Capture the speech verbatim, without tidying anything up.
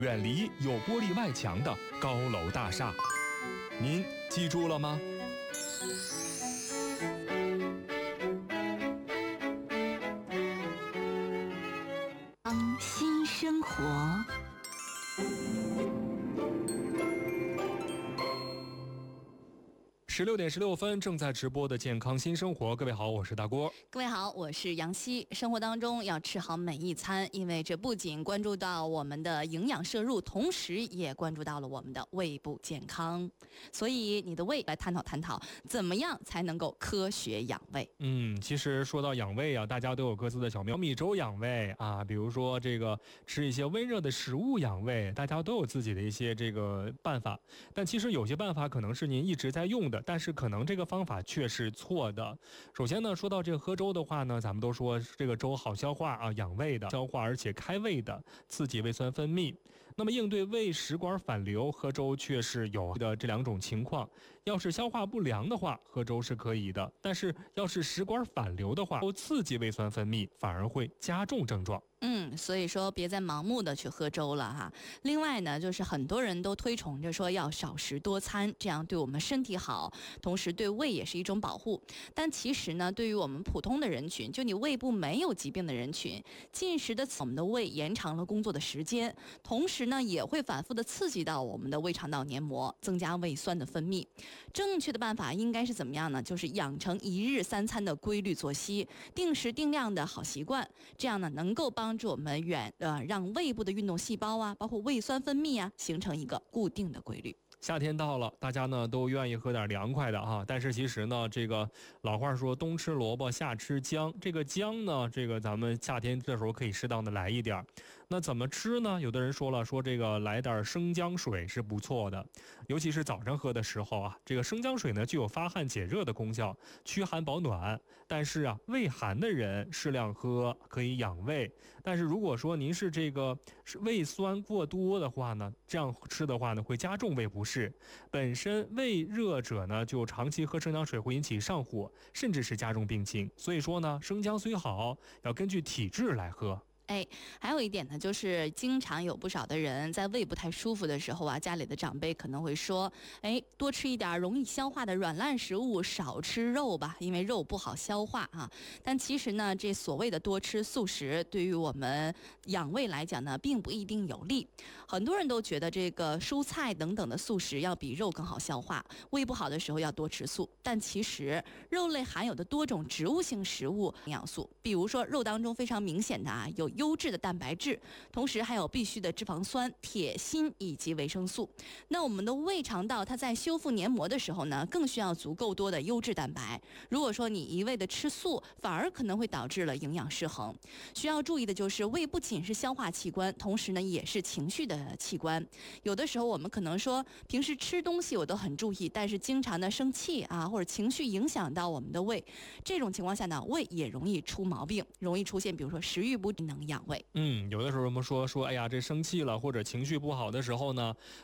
远离有玻璃外墙的高楼大厦。您记住了吗？ 新生活。 十六点十六分，正在直播的健康新生活。各位好，我是大郭。 各位好，我是杨希。生活当中要吃好每一餐，因为这不仅关注到我们的营养摄入，同时也关注到了我们的胃部健康。所以你的胃来探讨探讨，怎么样才能够科学养胃？ 嗯，其实说到养胃啊，大家都有各自的小妙米粥养胃啊，比如说这个吃一些温热的食物养胃，大家都有自己的一些这个办法。但其实有些办法可能是您一直在用的，但是可能这个方法却是错的。首先呢，说到这个喝粥的话呢，咱们都说这个粥好消化啊，养胃的，消化而且开胃的，刺激胃酸分泌。那么应对胃食管反流，喝粥却是有的这两种情况。要是消化不良的话，喝粥是可以的，但是要是食管反流的话，都刺激胃酸分泌，反而会加重症状。 嗯，所以说别再盲目的去喝粥了哈。另外呢，就是很多人都推崇着说要少食多餐，这样对我们身体好，同时对胃也是一种保护。但其实呢，对于我们普通的人群，就你胃部没有疾病的人群，进食的我们的胃延长了工作的时间，同时呢也会反复的刺激到我们的胃肠道黏膜，增加胃酸的分泌。正确的办法应该是怎么样呢？就是养成一日三餐的规律作息，定时定量的好习惯，这样呢能够帮帮助我们远呃让胃部的运动细胞啊，包括胃酸分泌啊，形成一个固定的规律。 夏天到了，大家呢都愿意喝点凉快的哈，但是其实呢，这个老话说冬吃萝卜夏吃姜，这个姜呢，这个咱们夏天这时候可以适当的来一点。那怎么吃呢？有的人说了，说这个来点生姜水是不错的，尤其是早上喝的时候啊，这个生姜水呢具有发汗解热的功效，驱寒保暖。但是啊，胃寒的人适量喝可以养胃，但是如果说您是这个胃酸过多的话呢，这样吃的话呢会加重胃不适。是本身胃热者呢，就长期喝生姜水会引起上火，甚至是加重病情。所以说呢，生姜虽好，要根据体质来喝。 哎，还有一点呢，就是经常有不少的人在胃不太舒服的时候啊，家里的长辈可能会说，哎，多吃一点容易消化的软烂食物，少吃肉吧，因为肉不好消化啊。但其实呢，这所谓的多吃素食，对于我们养胃来讲呢，并不一定有利。很多人都觉得这个蔬菜等等的素食要比肉更好消化，胃不好的时候要多吃素。但其实肉类含有的多种植物性食物营养素，比如说肉当中非常明显的啊，有优质的蛋白质，同时还有必需的脂肪酸、铁、锌以及维生素。那我们的胃肠道它在修复黏膜的时候呢，更需要足够多的优质蛋白。如果说你一味的吃素，反而可能会导致了营养失衡。需要注意的就是，胃不仅是消化器官，同时呢也是情绪的器官。有的时候我们可能说，平时吃东西我都很注意，但是经常的生气啊，或者情绪影响到我们的胃，这种情况下呢，胃也容易出毛病，容易出现比如说食欲不能养胃。 嗯，有的时候我们说说，哎呀，这生气了或者情绪不好的时候呢，